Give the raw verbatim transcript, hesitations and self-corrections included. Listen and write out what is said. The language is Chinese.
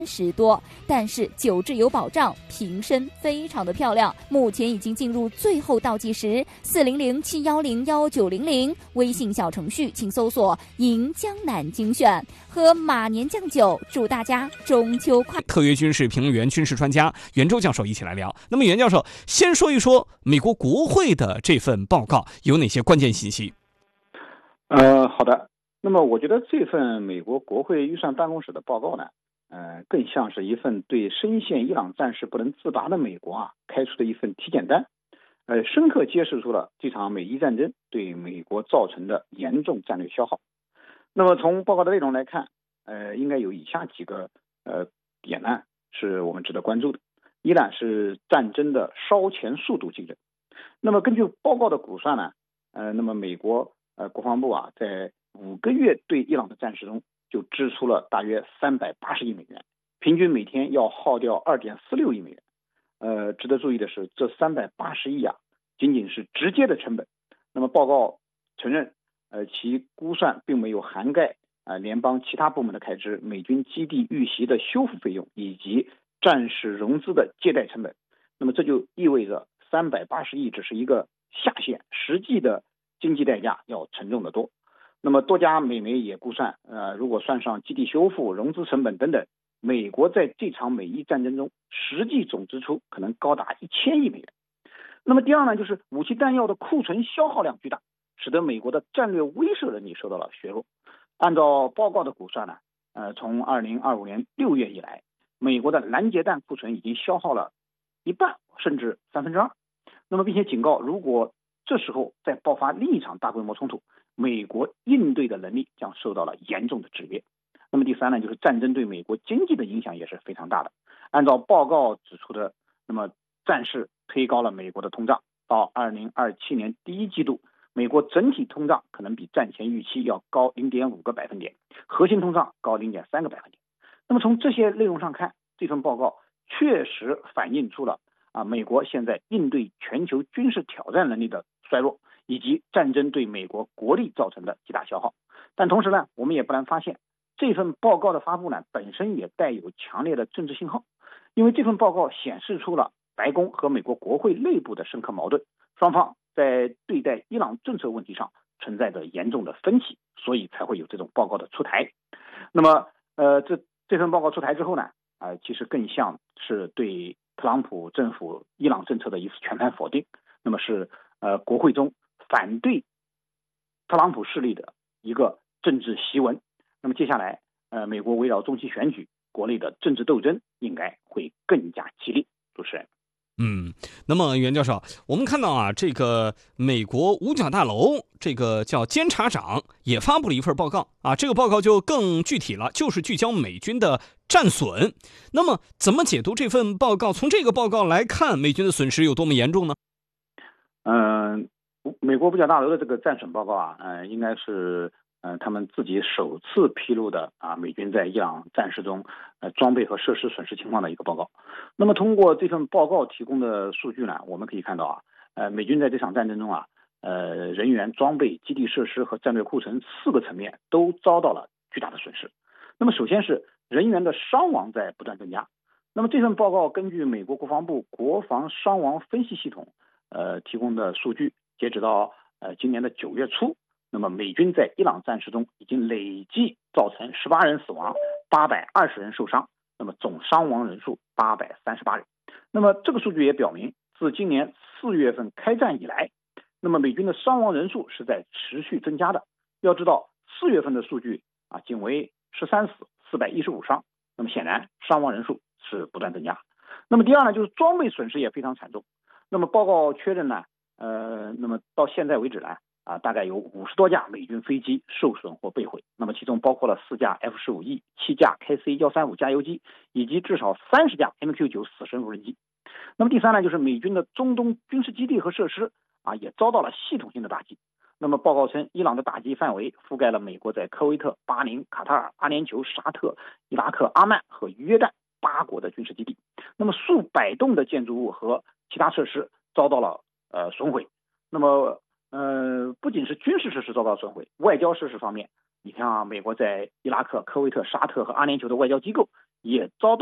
十多，但是酒质有保障，瓶身非常的漂亮。目前已经进入最后倒计时，四零零七幺零幺九零零，微信小程序请搜索“银江南精选”，喝马年酱酒，祝大家中秋快乐。 特约军事评论员、军事专家袁周教授一起来聊。那么袁教授先说一说美国国会的这份报告有哪些关键信息？ 呃，好的。那么我觉得这份美国国会预算办公室的报告呢，呃，更像是一份对深陷伊朗战事不能自拔的美国啊开出的一份体检单，呃，深刻揭示出了这场美伊战争对美国造成的严重战略消耗。那么从报告的内容来看，呃，应该有以下几个呃点呢是我们值得关注的。伊朗是战争的烧钱速度惊人。那么根据报告的估算呢，呃，那么美国呃国防部啊在五个月对伊朗的战事中就支出了大约三百八十亿美元，平均每天要耗掉二点四六亿美元。呃，值得注意的是，这三百八十亿啊，仅仅是直接的成本。那么报告承认，呃，其估算并没有涵盖啊、呃、联邦其他部门的开支、美军基地遇袭的修复费用以及战时融资的借贷成本。那么这就意味着三百八十亿只是一个下限，实际的经济代价要沉重得多。那么多家美媒也估算，呃，如果算上基地修复、融资成本等等，美国在这场美伊战争中实际总支出可能高达一千亿美元。那么第二呢，就是武器弹药的库存消耗量巨大，使得美国的战略威慑能力受到了削弱。按照报告的估算呢，呃，从二零二五年六月以来，美国的拦截弹库存已经消耗了一半，甚至三分之二。那么并且警告，如果这时候再爆发另一场大规模冲突，美国应对的能力将受到了严重的制约。那么第三呢，就是战争对美国经济的影响也是非常大的。按照报告指出的，那么战事推高了美国的通胀，到二零二七年第一季度，美国整体通胀可能比战前预期要高零点五个百分点，核心通胀高零点三个百分点。那么从这些内容上看，这份报告确实反映出了啊美国现在应对全球军事挑战能力的衰弱，以及战争对美国国力造成的极大消耗。但同时呢，我们也不难发现，这份报告的发布呢，本身也带有强烈的政治信号，因为这份报告显示出了白宫和美国国会内部的深刻矛盾，双方在对待伊朗政策问题上存在着严重的分歧，所以才会有这种报告的出台。那么，呃，这这份报告出台之后呢，啊、呃，其实更像是对特朗普政府伊朗政策的一次全盘否定，那么是呃国会中反对特朗普势力的一个政治檄文。那么接下来，呃，美国围绕中期选举，国内的政治斗争应该会更加激烈。主持人。 嗯，那么袁教授，我们看到啊，这个美国五角大楼这个叫监察长也发布了一份报告啊，这个报告就更具体了，就是聚焦美军的战损。那么怎么解读这份报告？从这个报告来看，美军的损失有多么严重呢？ 嗯、呃，美国五角大楼的这个战损报告啊，呃，应该是呃他们自己首次披露的啊，美军在伊朗战事中呃装备和设施损失情况的一个报告。那么通过这份报告提供的数据呢，我们可以看到啊，呃，美军在这场战争中啊，呃，人员、装备、基地设施和战略库存四个层面都遭到了巨大的损失。那么首先是人员的伤亡在不断增加。那么这份报告根据美国国防部国防伤亡分析系统呃提供的数据，截止到呃今年的九月初，那么美军在伊朗战事中已经累计造成十八人死亡，八百二十人受伤，那么总伤亡人数八百三十八人。那么这个数据也表明，自今年四月份开战以来，那么美军的伤亡人数是在持续增加的。要知道，四月份的数据啊仅为十三死，四百一十五伤，那么显然伤亡人数是不断增加。那么第二呢，就是装备损失也非常惨重。那么报告确认呢，呃，那么到现在为止呢，啊，大概有五十多架美军飞机受损或被毁，那么其中包括了四架 F 十五 E、七架 K C 一三五加油机，以及至少三十架 M Q 九死神无人机。那么第三呢，就是美军的中东军事基地和设施啊，也遭到了系统性的打击。那么报告称，伊朗的打击范围覆盖了美国在科威特、巴林、卡塔尔、阿联酋、沙特、伊拉克、阿曼和约旦八国的军事基地。那么数百栋的建筑物和其他设施遭到了呃损毁。那么呃，不仅是军事设施遭到损毁，外交设施方面，你看啊，美国在伊拉克、科威特、沙特和阿联酋的外交机构也遭到